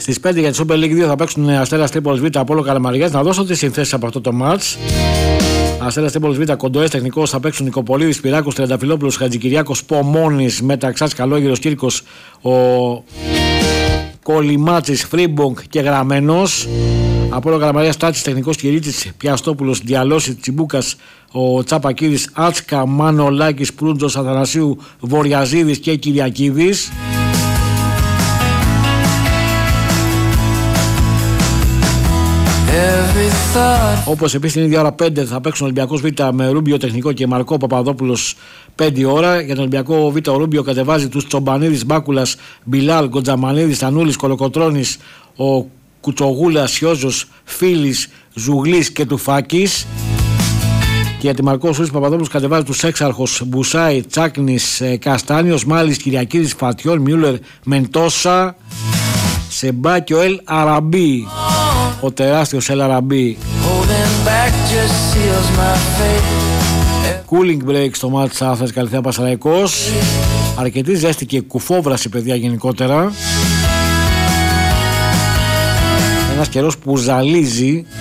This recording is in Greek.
Στις 5 για τη Super League 2 θα παίξουν Αστέρας Τρίπολης Β, Απόλλων Καλαμαρίας. Να δώσω τις συνθέσεις από αυτό το μάτς. Αστέρας Τρίπολης Β, Κοντοές Τεχνικός θα παίξουν Νικοπολίδης, Πυράκος, Τρενταφυλόπουλος, Χατζικυριάκος, Πομόνης, Μεταξάς, Καλόγυρος, Κύρκος, ο Κολυμάτσης, Φρίμπονγκ και Γραμμένος. Απόλλων Καλαμαρίας, Τάτσης Τεχνικός, Κυρίτσης, Πιαστόπουλος, Διαλώση, Τσιμπούκας, ο Τσαπακίδης, Άτσκα, Μανολάκης, Προύντζος, Αθανασίου, Βορειαζίδης και Κυριακίδης. Όπως επίσης την ίδια ώρα 5 θα παίξουν Ολυμπιακός Β με Ρούμπιο Τεχνικό και Μαρκό Παπαδόπουλος 5 ώρα. Για τον Ολυμπιακό Β ο Ρούμπιο κατεβάζει τους Τσομπανίδης, Μπάκουλας, Μπιλάλ, Γκοτζαμανίδης, Τανούλης, Κολοκοτρώνης, ο Κουτσογούλας, Σιόζος, Φίλης, Ζουγλής και Τουφάκης. Και για τη Μαρκό Σούλης Παπαδόπουλος κατεβάζει τους Έξαρχος, Μπουσάη, Τσάκνης, Καστάνιος, Μάλης, Κυριακίδης, Φατιών, Μιούλερ, Μεντόσα, Σεμπά και ο Ελ Αραμπί. Ο τεράστιος Ελ Αραμπί. Cooling break στο μάτι της Άθρας Καλυθέα Πασαραϊκός. Αρκετή ζέστη και κουφόβραση, παιδιά, γενικότερα. Ένας καιρός που ζαλίζει.